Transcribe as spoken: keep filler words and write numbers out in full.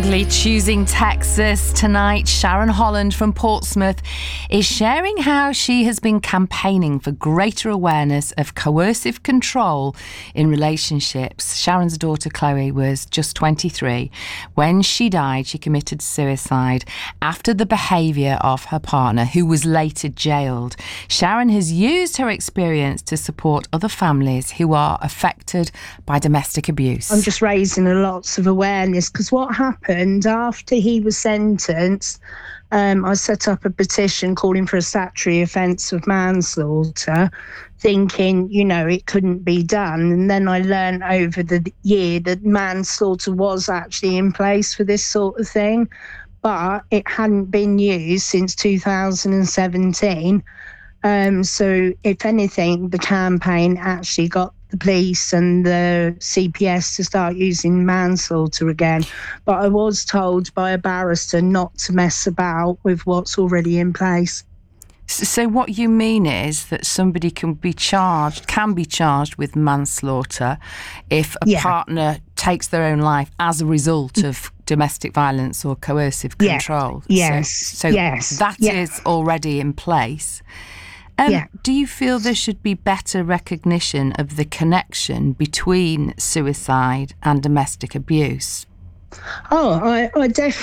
Boldly choosing Texas tonight, Sharon Holland from Portsmouth is sharing how she has been campaigning for greater awareness of coercive control in relationships. Sharon's daughter Chloe was just twenty-three. When she died, she committed suicide after the behaviour of her partner, who was later jailed. Sharon has used her experience to support other families who are affected by domestic abuse. I'm just raising a lots of awareness, because what happened after he was sentenced, um, I set up a petition calling for a statutory offence of manslaughter, thinking, you know, it couldn't be done. And then I learned over the year that manslaughter was actually in place for this sort of thing, but it hadn't been used since two thousand seventeen. Um, so if anything, the campaign actually got the police and the C P S to start using manslaughter again. But I was told by a barrister not to mess about with what's already in place. So what you mean is that somebody can be charged, can be charged with manslaughter if a Yeah. partner takes their own life as a result of domestic violence or coercive Yeah. control. Yes. So, so Yes. that Yeah. is already in place. Um, Yeah. Do you feel there should be better recognition of the connection between suicide and domestic abuse? Oh, I, I definitely